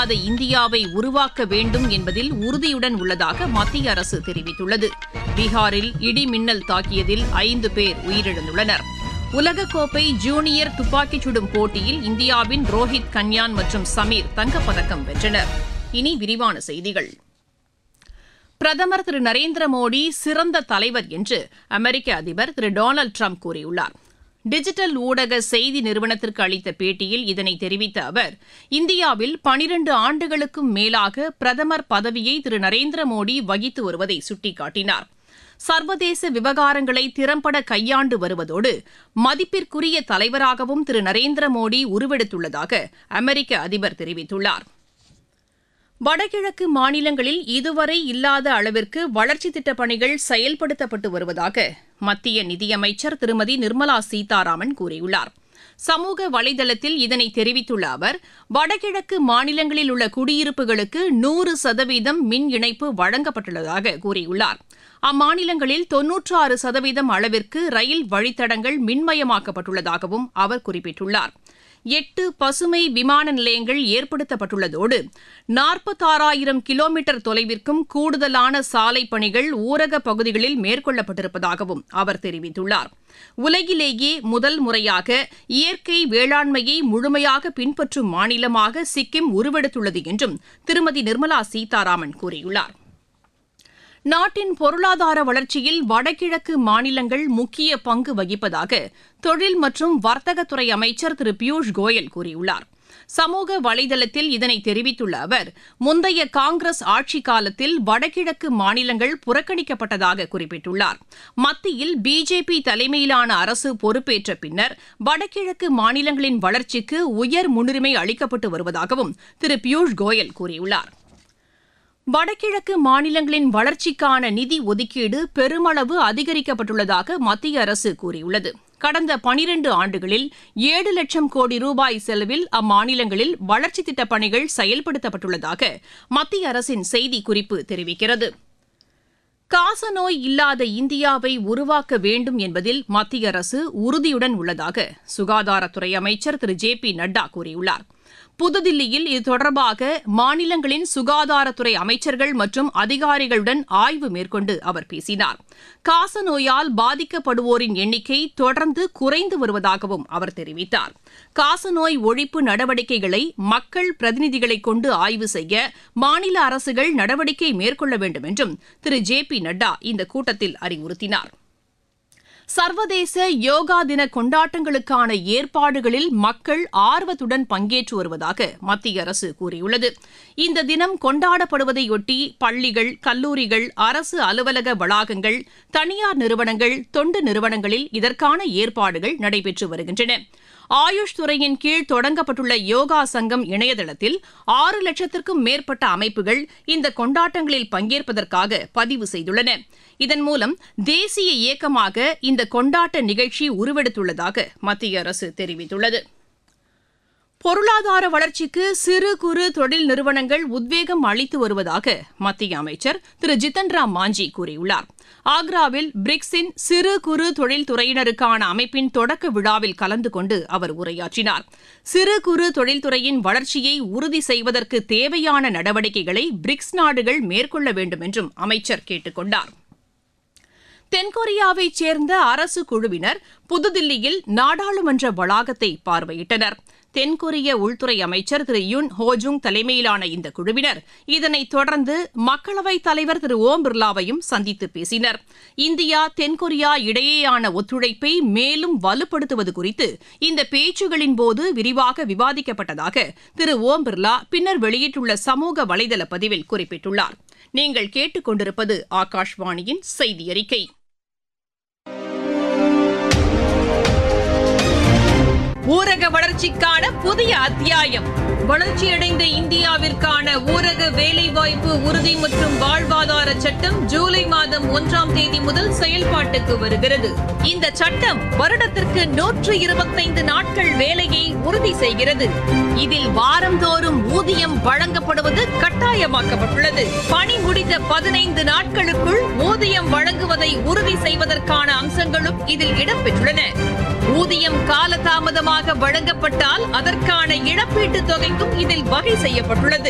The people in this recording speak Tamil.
இல்லாத இந்தியாவை உருவாக்க வேண்டும் என்பதில் உறுதியுடன் உள்ளதாக மத்திய அரசு தெரிவித்துள்ளது. பீகாரில் இடி மின்னல் தாக்கியதில் 5 பேர் உயிரிழந்துள்ளனர். உலகக்கோப்பை ஜூனியர் துப்பாக்கிச் சுடும் போட்டியில் இந்தியாவின் ரோஹித் கன்யான் மற்றும் சமீர் தங்கப்பதக்கம் வென்றனர். இனி விரிவான செய்திகள். பிரதமர் திரு நரேந்திர மோடி சிறந்த தலைவர் என்று அமெரிக்க அதிபர் திரு டொனால்டு டிரம்ப் கூறியுள்ளார். டிஜிட்டல் ஊடக செய்தி நிறுவனத்திற்கு அளித்த பேட்டியில் இதனை தெரிவித்த அவர், இந்தியாவில் 12 ஆண்டுகளுக்கும் மேலாக பிரதமர் பதவியை திரு நரேந்திர மோடி வகித்து வருவதை சுட்டிக்காட்டினார். சர்வதேச விவகாரங்களை திறம்பட கையாண்டு வருவதோடு மதிப்பிற்குரிய தலைவராகவும் திரு நரேந்திர மோடி உருவெடுத்துள்ளதாக அமெரிக்க அதிபர் தெரிவித்துள்ளார். வடகிழக்கு மாநிலங்களில் இதுவரை இல்லாத அளவிற்கு வளர்ச்சித் திட்டப் பணிகள் செயல்படுத்தப்பட்டு வருவதாக மத்திய நிதியமைச்சர் திருமதி நிர்மலா சீதாராமன் கூறியுள்ளார். சமூக வலைதளத்தில் இதனை தெரிவித்துள்ள அவர், வடகிழக்கு மாநிலங்களில் உள்ள குடியிருப்புகளுக்கு 100% மின் இணைப்பு வழங்கப்பட்டுள்ளதாக கூறியுள்ளார். அம்மாநிலங்களில் 96% அளவிற்கு ரயில் வழித்தடங்கள் மின்மயமாக்கப்பட்டுள்ளதாகவும் அவர் குறிப்பிட்டுள்ளார். 8 பசுமை விமான நிலையங்கள் ஏற்படுத்தப்பட்டுள்ளதோடு 46,000 கிலோமீட்டர் தொலைவிற்கும் கூடுதலான சாலை பணிகள் ஊரக பகுதிகளில் மேற்கொள்ளப்பட்டிருப்பதாகவும் அவர் தெரிவித்துள்ளார். உலகிலேயே முதல் முறையாக இயற்கை வேளாண்மையை முழுமையாக பின்பற்றும் மாநிலமாக சிக்கிம் உருவெடுத்துள்ளது என்றும் திருமதி நிர்மலா சீதாராமன் கூறியுள்ளார். நாட்டின் பொருளாதார வளர்ச்சியில் வடகிழக்கு மாநிலங்கள் முக்கிய பங்கு வகிப்பதாக தொழில் மற்றும் வர்த்தகத்துறை அமைச்சர் திரு பியூஷ் கோயல் கூறியுள்ளார். சமூக வலைதளத்தில் இதனை தெரிவித்துள்ள அவர், முந்தைய காங்கிரஸ் ஆட்சிக் காலத்தில் வடகிழக்கு மாநிலங்கள் புறக்கணிக்கப்பட்டதாக குறிப்பிட்டுள்ளார். மத்தியில் பிஜேபி தலைமையிலான அரசு பொறுப்பேற்ற பின்னர் வடகிழக்கு மாநிலங்களின் வளர்ச்சிக்கு உயர் முன்னுரிமை அளிக்கப்பட்டு வருவதாகவும் திரு பியூஷ் கோயல் கூறியுள்ளார். வடகிழக்கு மாநிலங்களின் வளர்ச்சிக்கான நிதி ஒதுக்கீடு பெருமளவு அதிகரிக்கப்பட்டுள்ளதாக மத்திய அரசு கூறியுள்ளது. கடந்த 12 ஆண்டுகளில் 7 லட்சம் கோடி ரூபாய் செலவில் அம்மாநிலங்களில் வளர்ச்சித் திட்டப் பணிகள் செயல்படுத்தப்பட்டுள்ளதாக மத்திய அரசின் செய்திக்குறிப்பு தெரிவிக்கிறது. காசநோய் இல்லாத இந்தியாவை உருவாக்க வேண்டும் என்பதில் மத்திய அரசு உறுதியுடன் உள்ளதாக சுகாதாரத்துறை அமைச்சர் திரு ஜே.பி. நட்டா கூறியுள்ளார். புதுதில்லியில் இது தொடர்பாக மாநிலங்களின் சுகாதாரத்துறை அமைச்சர்கள் மற்றும் அதிகாரிகளுடன் ஆய்வு மேற்கொண்டு அவர் பேசினார். காசநோயால் பாதிக்கப்படுவோரின் எண்ணிக்கை தொடர்ந்து குறைந்து வருவதாகவும் அவர் தெரிவித்தார். காசநோய் ஒழிப்பு நடவடிக்கைகளை மக்கள் பிரதிநிதிகளை கொண்டு ஆய்வு செய்ய மாநில அரசுகள் நடவடிக்கை மேற்கொள்ள வேண்டும் என்றும் திரு ஜே.பி. நட்டா இந்த கூட்டத்தில் அறிவுறுத்தினார். சர்வதேச யோகா தின கொண்டாட்டங்களுக்கான ஏற்பாடுகளில் மக்கள் ஆர்வத்துடன் பங்கேற்று வருவதாக மத்திய அரசு கூறியுள்ளது. இந்த தினம் கொண்டாடப்படுவதையொட்டி பள்ளிகள், கல்லூரிகள், அரசு அலுவலக வளாகங்கள், தனியார் நிறுவனங்கள், தொண்டு நிறுவனங்களில் இதற்கான ஏற்பாடுகள் நடைபெற்று வருகின்றன. ஆயுஷ் துறையின் கீழ் தொடங்கப்பட்டுள்ள யோகா சங்கம் இணையதளத்தில் 6 லட்சத்திற்கும் மேற்பட்ட அமைப்புகள் இந்த கொண்டாட்டங்களில் பங்கேற்பதற்காக பதிவு செய்துள்ளன. இதன் மூலம் தேசிய இயக்கமாக இந்த கொண்டாட்ட நிகழ்ச்சி உருவெடுத்துள்ளதாக மத்திய அரசு தெரிவித்துள்ளது. பொருளாதார வளர்ச்சிக்கு சிறு குறு தொழில் நிறுவனங்கள் உத்வேகம் அளித்து வருவதாக மத்திய அமைச்சர் திரு ஜித்தன் ராம் மாஞ்சி கூறியுள்ளார். ஆக்ராவில் பிரிக்ஸின் சிறு குறு தொழில் துறையினருக்கான அமைப்பின் தொடக்க விழாவில் கலந்து கொண்டு அவர் உரையாற்றினார். சிறு குறு தொழில்துறையின் வளர்ச்சியை உறுதி செய்வதற்கு தேவையான நடவடிக்கைகளை பிரிக்ஸ் நாடுகள் மேற்கொள்ள வேண்டும் என்றும் அமைச்சர் கேட்டுக் கொண்டார். தென்கொரியாவைச் சேர்ந்த அரசு குழுவினர் புதுதில்லியில் நாடாளுமன்ற வளாகத்தை பார்வையிட்டனர். தென்கொரிய உள்துறை அமைச்சர் திரு யுன் ஹோஜுங் தலைமையிலான இந்த குழுவினர் இதனைத் தொடர்ந்து மக்களவைத் தலைவர் திரு ஓம் பிர்லாவையும் சந்தித்து பேசினர். இந்தியா தென்கொரியா இடையேயான ஒத்துழைப்பை மேலும் வலுப்படுத்துவது குறித்து இந்த பேச்சுகளின் போது விரிவாக விவாதிக்கப்பட்டதாக திரு ஓம் பிர்லா பின்னர் வெளியிட்டுள்ள சமூக வலைதள பதிவில் குறிப்பிட்டுள்ளார். நீங்கள் கேட்டுக் கொண்டிருப்பது ஆகாஷ்வாணியின் செய்தி அறிக்கை. ஊரக வளர்ச்சிக்கான புதிய அத்தியாயம். வளர்ச்சியடைந்த இந்தியாவிற்கான ஊரக வேலைவாய்ப்பு உறுதி மற்றும் வாழ்வாதார சட்டம் ஜூலை மாதம் 1ஆம் தேதி முதல் செயல்பாட்டுக்கு வருகிறது. இந்த சட்டம் வருடத்திற்கு 125 நாட்கள் வேலையை உறுதி செய்கிறது. இதில் வாரந்தோறும் ஊதியம் வழங்கப்படுவது கட்டாயமாக்கப்பட்டுள்ளது. பணி முடிந்த 15 நாட்களுக்குள் ஊதியம் வழங்குவதை உறுதி செய்வதற்கான அம்சங்களும் இதில் இடம்பெற்றுள்ளன. ஊதியம் காலதாமதமாக வழங்கப்பட்டால் அதற்கான இழப்பீட்டுத் தொகைக்கும் இதில் வகை செய்யப்பட்டுள்ளது.